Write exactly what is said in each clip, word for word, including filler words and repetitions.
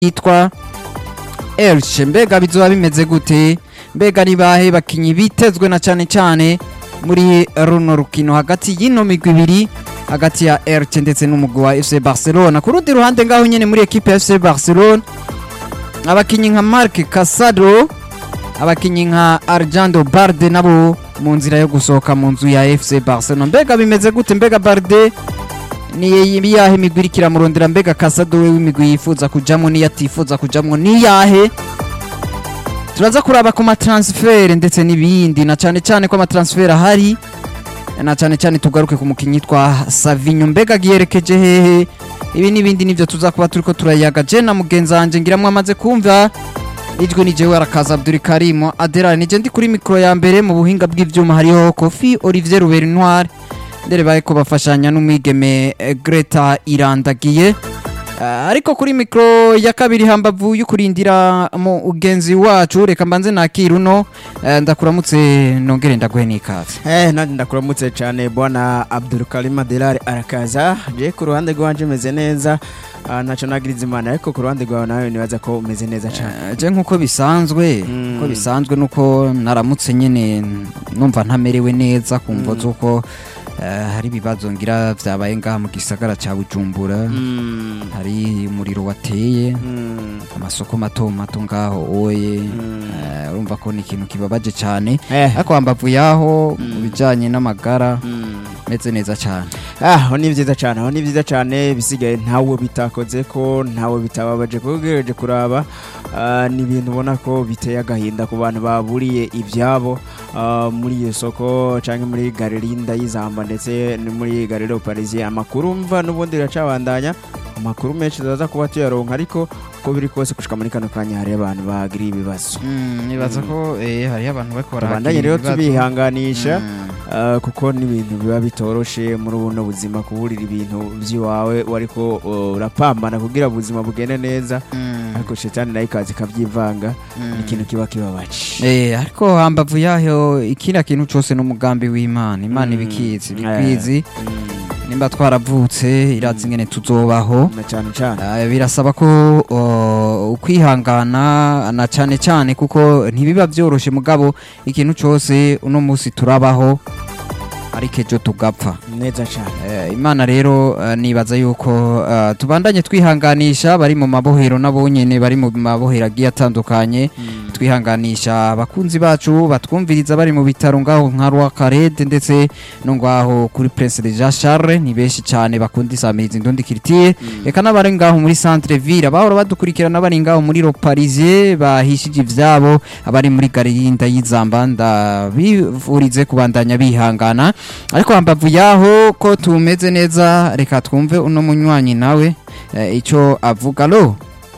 yitwa Elche. Mbega bizoba bimeze gute? Mbega ni bahe bakinyi bitezwe na cyane cyane muri runo rukino hagati y'ino migwi ibiri, hagati ya Elche ndetse n'umugwi wa F C Barcelona. Ku rundi ruhande ngaho nyene muri equipe ya F C Barcelona, abakinyi nka Marc Casado, abakinyi nka Arjando Balde nabo mu nzira yo gusohoka mu nzu ya F C Barcelona. Mbega bimeze gute? Mbega Balde ni yahe migwi irikira murondera? Mbega Casado we w'imigwi yifuza kujamwo ni yatifuza kujamwo ni yahe? Turaza kuraba ku matransfer ndetse n'ibindi, na cyane cyane ko amatransfer ahari, na cyane cyane tugaruke ku mukinyi twa Savinho. Mbega giyerekeje hehe? Ibi n'ibindi nivyo tuzakuba turiko turayaga. Je na mugenzi wanje ngiramwe amaze kumva ijwe ni jewe arakaza Abdul Karim Adela, nije ndi kuri micro ya mbere. Mu buhinga bw'ivyuma hariho Kofi Olivier Rubert Noir, ndere baye ko bafashanya n'umwigeme Greta Irandagiye. Uh, ariko kuri micro ya kabiri hambavu y'ukurindira mu ugenzi wacu, reka mbanze nakira uno uh, ndakuramutse nongere ndaguhe n'ikaze. Eh nandi ndakuramutse cyane bwana Abdul Karim Adela arakaza. Je ku ruhande rwanje meze neza, uh, naco nagiriza Imana, ariko ku ruhande rwawe nawe nibaza ko umeze neza cyane. Uh, je nkuko bisanzwe mm. ko bisanzwe nuko naramutse nyene numva ntamerewe neza kumva mm. zuko Uh, hari bibazo ngira vyabaye ngaha mu gisagara ca Bujumbura. mm. Hari umuriro wateye mm. amasoko mato mato ngaho oye urumva mm. uh, ko ni ikintu kibabaje cyane eh. Ariko hambavu yaho mm. mu bijanye n'amagara mm. meze neza cyane. Ah, ni vyiza cyane, aho ni vyiza cyane, bisigaye ntawo bitakoze ko ntawo bitababaje kugereje kuraba. Uh, ni ibintu ubona ko biteye agahinda ku bantu baburiye ibyabo uh, muri iyo soko canke muri Galerie y'Izamba ndetse muri Galerie Parisien. Amakuru mva n'ubundi iracabandanya, amakuru menshi zaza kuba tuyaronka, ariko ko biri kose kushika muri kano kanya hari abantu bagira ibibazo. Mm, nibaza ko eh hari abantu bakora bandanye rero tubihanganisha mm. uh, kuko ni ibintu biba bitoroshe muri ubuno buzima, kuburira ibintu by'iwawe wariko urapambana uh, kugira ubuzima bugende neza mm. ariko shetani nayo ikazi kavyivanga mm. ni ikintu kiba kibabaje. Eh ariko hambavu yaho ikira kintu cyose n'umugambi w'Imana. Imana mm. ibikizi bikwizi eh. mm. nimba twaravutse irazi ngene tuzobaho na cyane cyane. Uh, birasaba ko uh, ukwihangana na cyane cyane kuko ntibiba byoroshe, mugabo ikintu cyose uno munsi turabaho ariko ejo tugapfa neza cyane. Uh, Imana rero uh, nibaza yuko uh, tubandanye twihanganisha bari mu mabohero nabo nyene bari mu mabohero agiye atandukanye mm. twihanganisha abakunzi bacu batwumviriza bari mu bitaro ngaho nka Rwakarede ndetse no ngaho kuri Prince de Jean Charles. Ni benshi cyane bakunda isamizi ndundi kiritiye mm. eka nabari ngaho muri Centre Ville bahora badukurikirana bari ngaho muri Le Parisien bahishije ivyabo, abari muri Galerie y'Izamba ndabivurize kubandanya bihangana. Ariko hambavu yaho ko tumeze neza, reka twumve uno munywanyi nawe e, ico avuga. Lo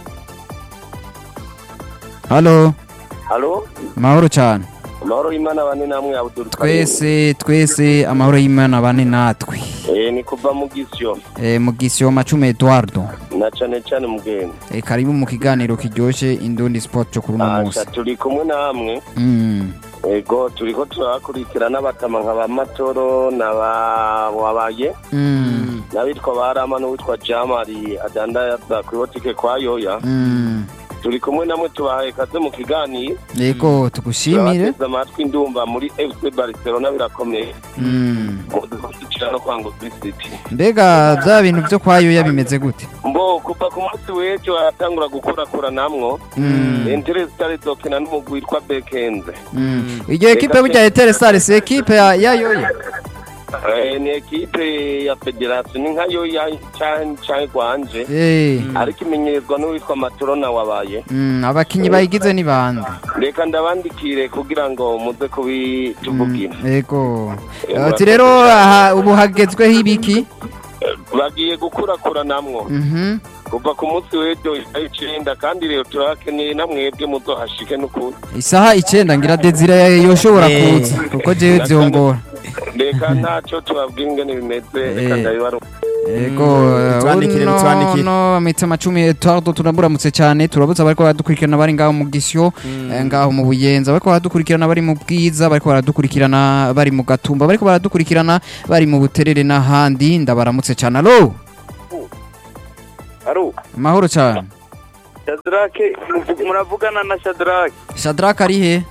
Halo Halo mahoro cyane. Amahoro y'Imana bane namwe Abdul Karim. Twese twese amahoro y'Imana bane natwe. Eh ni kuva mu Gisyo. Eh mu Gisyo Macume Eduardo. Na cyane cyane mugende. Eh karibu mu kiganiro kiryoshe Indundi Sport cyo kuri uno munsi. Ah turi kumwe namwe. Mm. Ego turiko turakurikirana batama nkaba Matoro na wabaye. Mm. Nabitwa barama no witwa Jamari adanda ya kwibotike kwa yoya. Mm. Turi kumwe namwe tubahaye kaze mu kiganiro. Yego tugushimire. Turabateza amatwi ndumva muri F C Barcelona birakomeye. Mm. Cyano kwango City. Mbega bya bintu byo kwayo yabimeze gute? Mbo kuva ku munsi wejo atangura gukura kura namwo. Mm. Interestare zokina n'umugwi witwa Bekenze. Mm. Iyo equipe burya Interestare se equipe ya yoye. Eh ni equipe ya Federation ni nka yo ya chan chan kwanje. Eh ariko imenyerezwa n'uwitwa Matorona wabaye. Mm abakinyi bayigize ni bande? Reka ndabandikire kugira ngo muze kubituvugira. Yego. Ati rero ubu hagezweho ibiki? Bagiye gukura kura namwo. Mhm. Kuva ku munsi wejo icenda kandi rero turakeneye namwebwe muzohashike n'ukuri. Isaha icenda ngira Desire yoshobora kuza kuko jewe vyongora. Reka ntaco tubabwira ingene bimeze, reka ndabibaro. Ego twandikire twandikire no Mita Macumi Eduardo tunaburamutse cyane. Turabuza bariko baradukurikirana bari ngaho mu Gisyo ngaho mu Buyenza, bariko baradukurikirana bari mu Bwiza, bariko baradukurikirana bari mu Gatumba, bariko baradukurikirana bari mu Buterere n'ahandi. Ndabaramutse cyane. Allo Aro mahoro cyane. Shadrake muravugana na Shadrake. Shadrake ari he?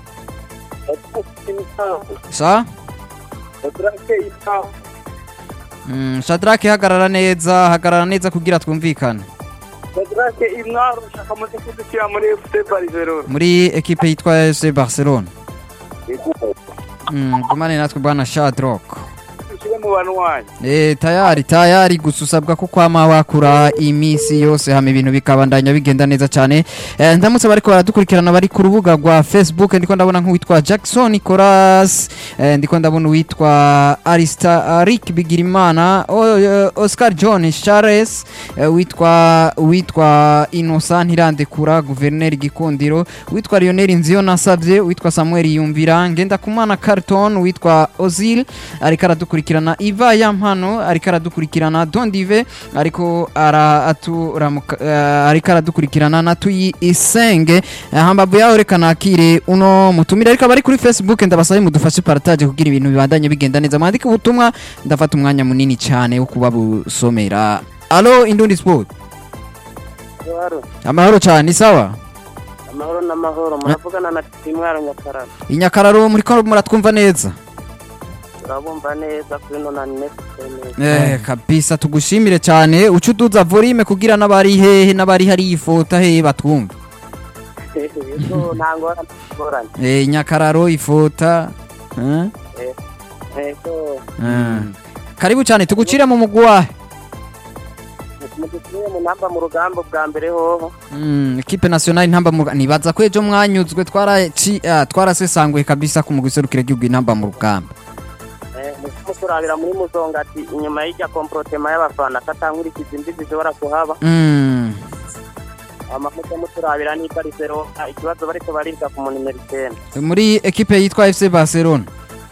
Sa? Shadrake ita. Mm, Shadrake hagarara neza, hagarara neza kugira twumvikane. Shadrake imwaro shaka mu kudukira muri F C Barcelona. Muri equipe yitwa F C Barcelona. Mm, gumane natwe bwana Shadrake. Mu bantu wanyu. Eh tayari tayari gususabwa ko kwama wakura imisi yose hama ibintu bikabandanya bigenda neza cyane. Eh, ndamutse bariko baradukurikirana bari ku rubuga rwa Facebook ndiko ndabona nk'uwitwa Jackson Nicolas, eh, ndiko ndabona uwitwa Aristaric Bigirimana, o, uh, Oscar John Charles, uh, witwa witwa Innocent Irandekura, Gouverneur Gikundiro, witwa Lionel Nziyo nasavye, witwa Samuel Yumvira, ngenda kumana Carton, witwa Ozil ariko aradukurikirana, Iva Yampano ariko aradukurikirana, Dondive ariko ara aturamuka uh, ariko aradukurikirana na Tuyi Isenge, uh, hambavu yaho reka nakire uno mutumira ariko bari kuri Facebook, ndabasabe mudufashe partage kugira ibintu bibandanye bigenda neza. Mwandike ubutumwa ndafata umwanya munini cyane wo kuba busomera. Allo Indundi Sport. Amahoro. Amahoro cyane ni sawa? Amahoro n'amahoro muravugana na Timwaro Nyakararo. Inyakararo muri ko muratwumva neza? Urabumva neza kuri nona net. Eh kabisa tugushimire cyane, ucuduza volume kugira nabari hehe nabari hari ifota hehe batwumva. Yo ntango barana. Eh Nyakararo ifota. Eh? Eh so. Mm. Karibu cyane tugucira mu mugwa. Mutuye mu namba mu rugambo bwa mbere hoho. Mm, equipe nationale ntamba mu nibaza ko ejo mwanyuzwe twara ci uh, twarasesangwe kabisa ku mugiserukire gihugu intamba mu rugamba. Eh musurabira muri muzongati inyuma y'ijya comportement y'abafana katankurikiza imbi zishobora kuhaba. Mm. Amamuko muturabira ni Barcelona ikibazo bariko bariga ku numero icyenda. Muri equipe yitwa F C Barcelona.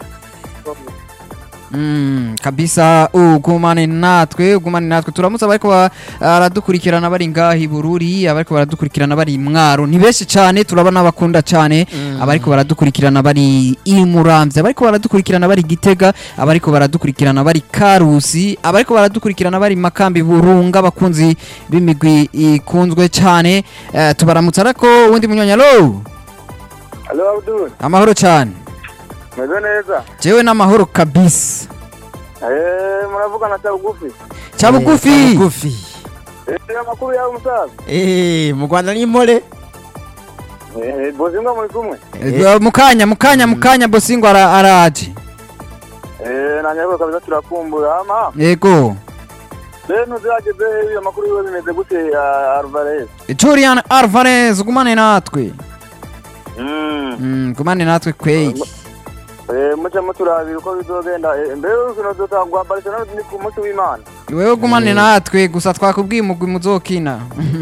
Mm, kabisa ugumane natwe ugumane natwe turamutse bariko baradukurikirana bari ngahi Bururi, abariko baradukurikirana bari Mwaro ni benshi cyane, turabana bakunda cyane. Mm. Abariko baradukurikirana bari Imuramvye, abariko baradukurikirana bari Gitega, abariko baradukurikirana bari Karusi, abariko baradukurikirana bari Makambi Burunga, bakunzi b'imigwi ikunzwe cyane. Uh, tubaramutse ariko wundi munyonya. Allo Allo Abdul. Amahoro cyane. Meze neza. Jewe n'amahoro kabisa. Eh muravugana cha bugufi. Cha bugufi. Bugufi. Eh amakuru yawe musaza. Eh mu Rwanda ni mole. Eh Bozingo muri kumwe. Eh mukanya mukanya mukanya Bosingo araje. Eh nanyako kabisa turakumbura ama. Yego. Beno zageze amakuru yiwe bimeze gute Alvarez. Julian Alvarez gumane natwe. Mm. Mm gumane natwe kweli. Eh mucha muturabira uko bizogenda mbere ukino zotangwa Barcelona ni ku munsi w'Imana. Wewe gumane natwe gusa twakubwiye umugwi muzokina.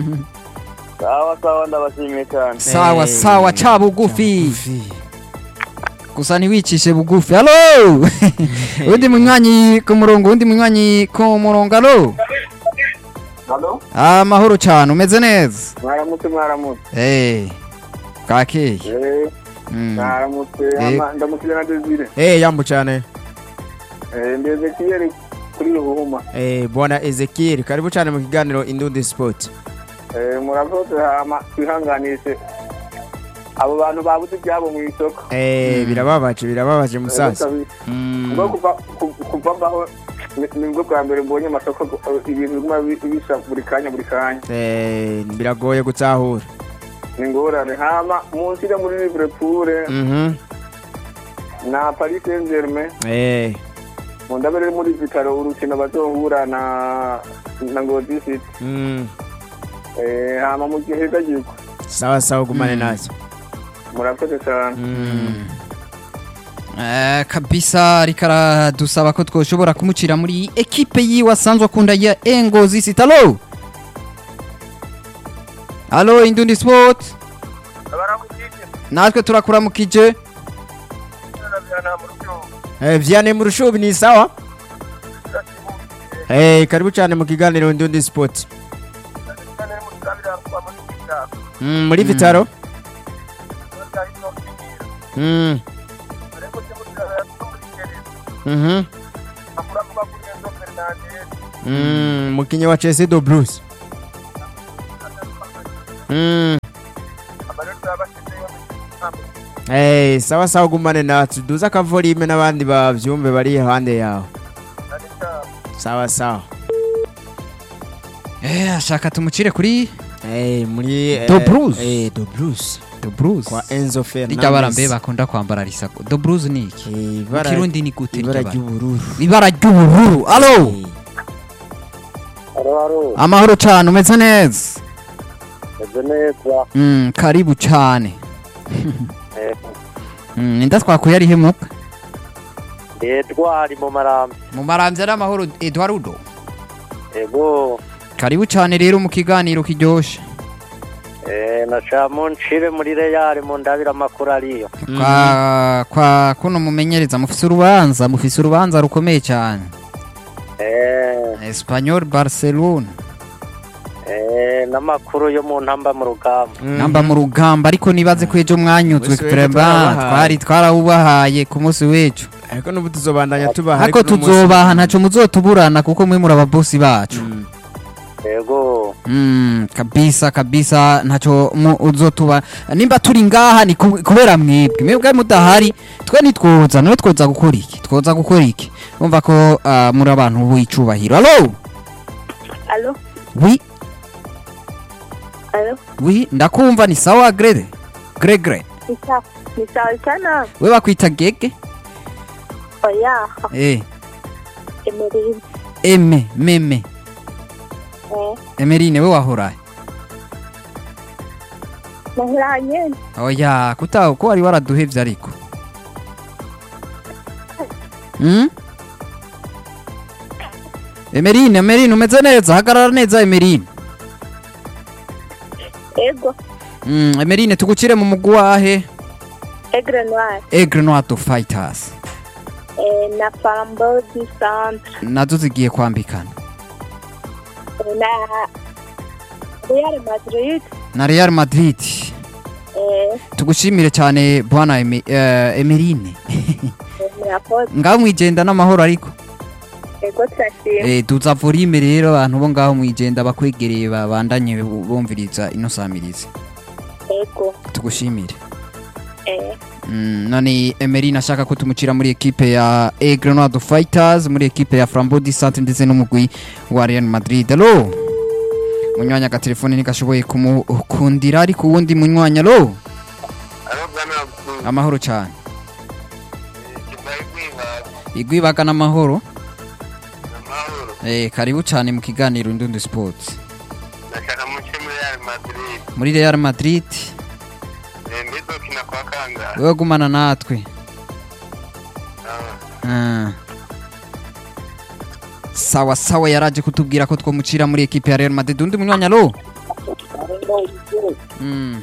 Sawa sawa ndabashimiye cyane. Sawa sawa cha bugufi. Gusa ntiwicishe bugufi. Allo undi munywanyi ku murongo undi munywanyi ku murongo. Allo Allo amahoro cyane umeze neza? Mwaramutse mwaramutse. Eh kake. Eh Mwaramutse ama ndamutse na Desire. Eh yambo cyane. Eh ndeze kiyeri kuri ruhuma. Eh bwana Ezekiel karibu cyane mu kiganiro Indundi Sport. Eh murakoze ama twihanganishe abo bantu babuze byabo mu isoko. Eh birababaje birababaje musaza. Mm. Ngo kuva kuva baho nibwo bwa mbere mbonye amasoko ibintu bimwe bisha buri kanya buri kanya. Eh biragoye gutahura. Ningorane hama munsi ya muri Liverpool. Mhm. Na Paris Saint-Germain. Eh Mundabere muri Vitaro urukino bazohura na na Ngozi City. Mm. Eh hama mu gihe gagiko. Sawa sawa gumane nazo. Murakoze cyane. Mm. Eh kabisa rikara dusaba ko twoshobora kumucira muri equipe yiwe asanzwe akunda ya Ngozi City. Allo Allo Indundi Sport. Natwe turakuramukije. Eh Vianney mu Rushubi ni sawa? Eh karibu cyane mu kiganiro Indundi Sport. Mm muri Vitaro. Mm. Mhm. Mm mukinyi wa Chelsea do Blues. Mm. amanota y'abashyizeyo Eh, sawa sawa gumane natwe duza akavorime n'abandi bavyumve bari hande yawe. Sawa sawa. Eh, ashaka tumucire kuri Eh, muri eh, Dobrus. Eh, Dobrus. Dobrus. Kwa Enzo Fernandez. Rijya barambe bakunda kwambara risako. Dobrus ni iki? Eh, ibara Kirundi ni gute ibara rijya bara? ry'ubururu. Ibara ry'ubururu. Allo. Eh, haro haro Amahoro cyane umeze neza. meze neza Mm, karibu cyane. eh Mm, ninda twakuye ari hemuka. Edward mu marambi Mu maramvya n'amahoro Eduardo. ego Karibu cyane rero mu kiganiro kiryoshe. eh naca mu ncire muri Real mu ndabira makuru ariyo Kwa kwa kuno mumenyereza mufise urubanza, mufise urubanza rukomeye cyane. eh Espanyol Barcelona. eh n'amakuru yo mu ntamba mu rugamba mm. Namba mu rugamba ariko nibaze ko ejo mwanyuzwe Umunsi w'ejo vraiment twarabahaye. twari twarawubahaye ku munsi w'ejo. Ariko nubu tuzobandanya tubaha Ariko tuzobaha ntaco muzotuburana kuko mwe muri ababosi bacu. Mm. ego Mm, kabisa kabisa ntaco mu- uzotuba nimba turi ngaha ni ku- kubera mwebwe mwebwe mudahari twe nitwoza none twoza gukora iki twoza gukora iki umva ko ah, muri abantu b'icubahiro. Allo Allô? oui Allô? oui ndakumva ni sawa grede gregre Ni sawa. Ni sawa sana. we bakwita gege Oya. eh Emery. eme meme Eh. Emerine we wahoraye Nahiranye. oya kutaho ko wari waraduhevye ariko mm? Emerine Emerine umeze neza hagarara neza Emerine. Ego. Mm, Emerine tugucire mu mugwi wahe Aigle Noir. Aigle Noir to Fighters Eh, na Flambeau du Centre. nazo zigiye kwambikana Eh, na Real Madrid. na Real Madrid. Eh, Tugushimire cyane bwana Emi- eh, Emerine Mirapoz. ngaho mwijenda n'amahoro ariko Ego turashima. eh tuza vorime rero abantu bo ngaho mwijenda bakwegereye babandanye bu- bumviriza ino samirizi Ego. tugushimire. Eh, Mm, nani Emerine ashaka ko tumucira muri equipe ya Aigle Noir to Fighters muri equipe ya Flambeau du Centre ndetse n'umugwi wa Real Madrid. Allo munywanya aga telefone nikashoboye kumukundira ariko uwundi munywanya. Allo aro bwana amahoro cyane kibaye kwiba igwibaga n'amahoro. amahoro Eh karibu cyane mu kiganiro Ndundi Sports nashaka mu cyo muri Real Madrid muri Real Madrid. eh ndizo kina kwa kanga Wewe gumana natwe. ah Ah. Sawa sawa yaraje kutubwira ko twomucira muri equipe ya Real Madrid. Undi munywanya. Allo mm.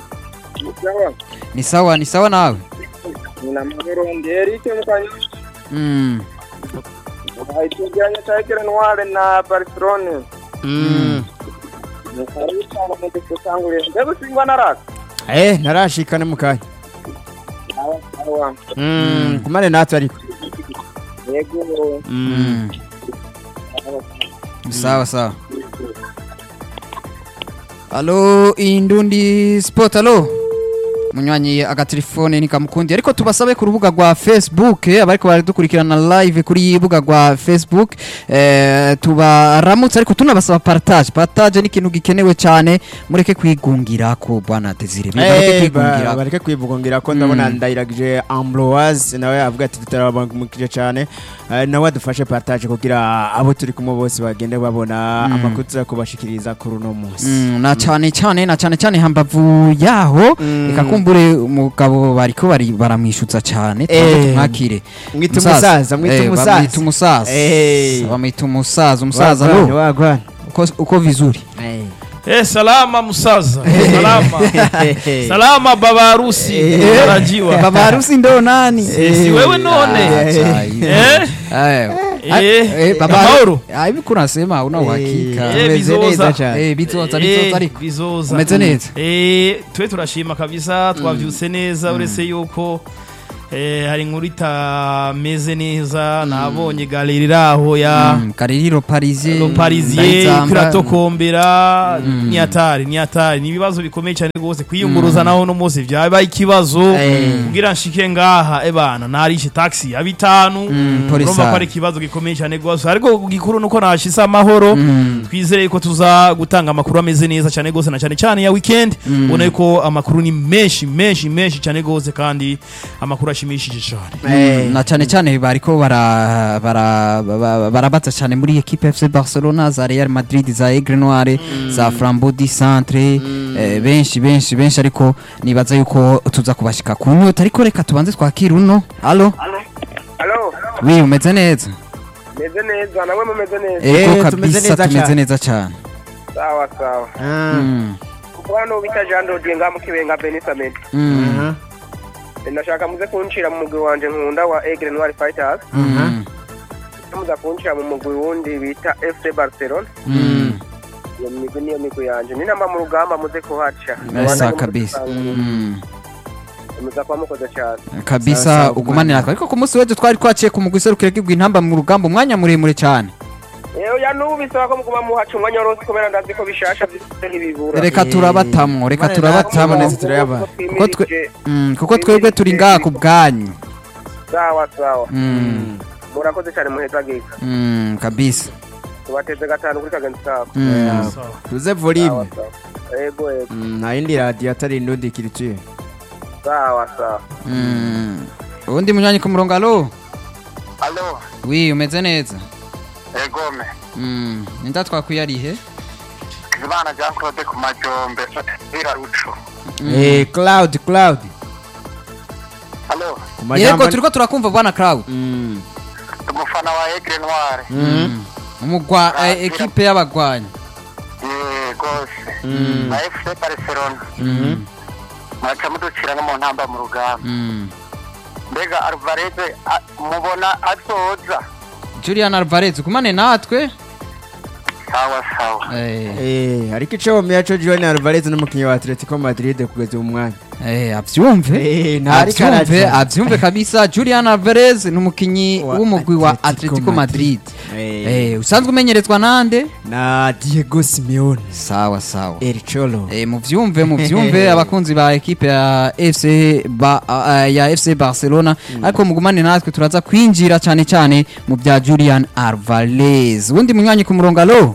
Ni sawa ni sawa nawe. na mahoro nderi cyo mukanyo Mm. haitujanya Aigle Noir na Barcelona Mm. ni karibu sana mu kusangurira ndego singwa naraka Eh, narashikane mukanya. awa awa Mm. Gumane natwe ariko. yego Mm. Sawa sawa. Allo Indundi Sport. Allo munywanyi agatelefone nikamukundi ariko tubasabe ku rubuga rwa Facebook eh, abariko baradukurikirana live kuri rubuga rwa Facebook eh, tubaramutse ariko tunabasaba partage partage ni ikintu gikenewe cyane mureke kwigungira ko bwana Desire bareke Eh, kwigungira ba- bareke kwivugungira ko ndabona Mm. ndayiragije Ambroise nawe avuga ati tutarabangumukije cyane. Eh, nawe adufashe partage kugira abo turi kumwe bose bagende babona Mm. amakuru tuza kubashikiriza kuri uno munsi. Mm, na cyane cyane na cyane cyane hambavu yaho Mm. reka kumbure umugabo bariko bari baramwishutsa cyane Eh. tuze tumwakire. Mwita umusaza, mwita Eh, umusaza. bamwita umusaza Eh. bamwita umusaza umusaza Wagwana, lo wagwana. uko uko vizuri Eh. Eh, salama musaza. Salama. Salama baba harusi. Eh. Tarajiwa. baba harusi ndo nani Eh, si wewe none. Ah, Eh? eh Eh, eh baba amahoro. ah hivi kuna sema una uhakika Eh, Umeze bizoza. neza cyane. eh bizoza Eh, bizoza ariko bizoza. umeze neza Eh, twe turashima kabisa twavyutse neza uretse yuko eh hari inkuru itameze neza nabonye galeri raho ya Mm, Galeriro Parisien Lo Parisien Ndayizamba. kiratokombera ni atari ni atari ni ibibazo bikomeye cyane gose kwiyunguruza naho no munsi byabaye ikibazo Eh. kugira nshike ngaha ebana narishe taxi ya bitanu Mm, polisa. urumva ko ari ikibazo gikomeye cyane gose ariko gikuru nuko nashise amahoro Mm. twizere ko tuza gutanga amakuru ameze neza cyane gose na cyane cyane ya weekend ubona yuko amakuru ni menshi menshi menshi cyane gose kandi amakuru ashimishije cyane Eh. na cyane cyane bariko bara bara bara- barabaza cyane muri equipe F C Barcelona za Real Madrid za Aigle Noire za Flambeau du Centre eh, benshi benshi benshi ariko nibaza yuko tuza kubashika ku nyota ariko reka tubanze twakira uno allo Halo, wi umeze neza meze neza, nawe mumeze neza. Eh, ego tumeze kabisa neza tumeze cyane. neza cyane Sawa sawa. Ah. Mm, Kuko hano bita Jean Dodier nga mu Kibenga Benisament. mm, Aha. Ndashaka muze kuncira mu mugwi wanje nkunda wa Aigle Noire Fighters. mm, Muza kuncira mu mugwi wundi bita F C Barcelona. mm. Iyo migwi niyo migwi yanje. Ni namba mu rugamba muze kuhaca. Esa kabisa Mm, Muza kwa mukoze cyane. Sawa, kabisa sawa, ugumanira ariko ku munsi wejo twari twaciye ku mugwi serukire kigwa intamba mu rugamba umwanya muremure cyane Eyo ya nubi bisaba ko muguma muhaca umwanya wose kubera ndazi ko bishasha byose ntibibura. reka Eh. turabatamwo reka Mane turabatamwo natwe neza turayaba. kuko twe mm, kuko twebwe turi ngaha ku bwanyu Sawa sawa. Mm, Murakoze cyane muheza giga. mm, kabisa Tubateze gatanu kuri kagenzi kabo. Mm, Yeah. tuze volume. Sawa sawa. Ego ego. Mm, nta yindi radio atari Indundi Culture. Sawa sawa. mm. ubundi munywanyi ku murongo alo Alo, wi umeze neza egome. Mm, ninda twakuyarihe Kizimana Jean Claude ku Majombe, ira ruco. Eh, Cloud, Cloud. Alo, Ku majambo- yego turiko turakumva bwana Cloud Mm. umufana wa Aigle Noire. Mm. umugwa eh, ekipe y'abagwanyi Eh, gose. Mm. Na F C Barcelona. Mm, Mwaca muducira no mu ntamba mu rugamba. mm. Mbega Alvarez a- mubona azoza. Julian Alvarez kumane natwe Sawa sawa. eh Eh, ariko ico womenya co Julian Alvarez n'umukinyi wa Atletico Madrid kugeza uyu mwanya. eh avyumve Eh, ntari avyumve karaje. avyumve kabisa Julian Alvarez n'umukinyi Wa w'umugwi wa Atletico Atletico Madrid Eh, eh usanzwe umenyerezwa nande na Diego Simeone. sawa sawa El Cholo. eh muvyumve muvyumve abakunzi ba ekipe ya F C ba uh, ya F C Barcelona ariko mugumane natwe turaza kwinjira cyane cyane mu bya Julian Alvarez ubundi munywanyi ku murongo alo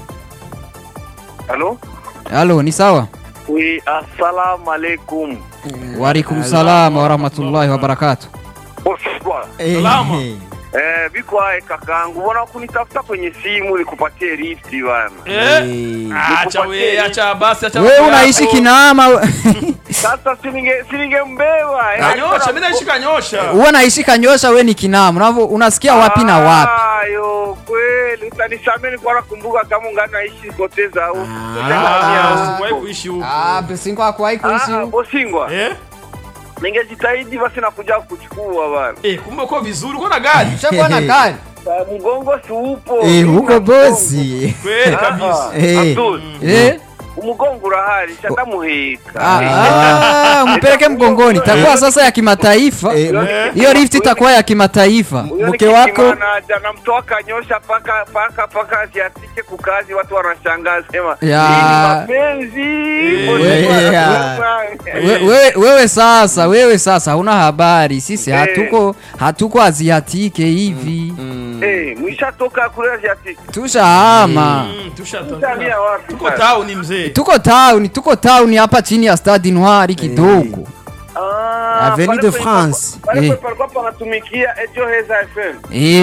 Halo? alo ni sawa Oui, assalamu alaikum. wa alaikum salam wa rahmatullahi wa barakatuh Oswa. Eh, Salama. Eh, vikwae kakangu, mbona kunitafuta kwenye simu nikupatie lift bana? eh eh. acha we acha basi acha wewe unaishi kinama Sasa sininge siningembeba. kanyosha mimi naishi kanyosha wewe unaishi kanyosha wewe ni kinama unavo unasikia wapi na wapi Ayo, kweli utanisameni kwa kumbuka kama ungana naishi koteza au. ah usiwahi kuishi huko ah besingo akwai kuishi Ah, Bosingwa. eh Ningejitahidi basi na kuja kuchukua bana. eh kumbe uko vizuri uko na gari chakwa na gari Ah, Mgongo si upo. Eh, Mimi huko na bosi. kweli kabisa Eh. Abdul, eh umugongo urahari, shatamuheka. ah ah, mpeleke mgongoni itakuwa sasa ya kimataifa Eh, hiyo lift itakuwa ya kimataifa mke wako- namtoa kanyosha paka paka paka asiatike kukazi, watu wanashangaa sema Ya. hii ni mapenzi. Yeah. We- wewe wewe sasa wewe sasa huna habari sisi Eh. hatuko hatuko aziatike hivi Eh, mwishatoka kule asiatike. tushahama Mm, tushata Mtamia wapi? tuko town mzee tuko town tuko town hapa chini ya Stade Noir kidogo Ah, Avenue pale de kwenye- France. pale Eh. palikuwa panatumikia Ejo Heza F M.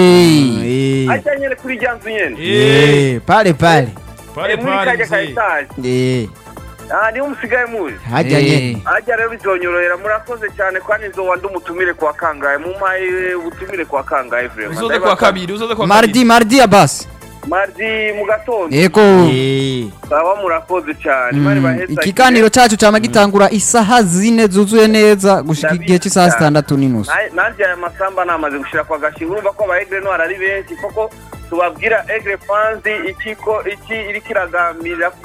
eh Eh. Acha nyele kuri janzu nyene. eh Eh, pale pale. pale Eh, muri pale kaje mzee kaitaje. Eh, Ah, ni umusigaye muzi. hajya Eh. nyene. Ajya rero bizonyorohera, murakoze cyane kandi nzoba ndumutumire kwa kangahe, mumpaye ubutumire kwa kangahe vraiment. uzoze kwa kabiri uzoze kwa mardi mardi ya basi Mardi mu gatondo. yego Eh. Sawa, murakoze cyane. Mari Mm, baheza. ikiganiro cyacu cyama gitangura isaha zine zuzuye neza gushika igihe cy'isaha zitandatu n'inusu Na- Nanjye aya masamba namaze gushira kwa gashi, urumva ko ba Aigle Noire ari benshi koko tubabwira Aigle fans ikiko iki iri kiragambira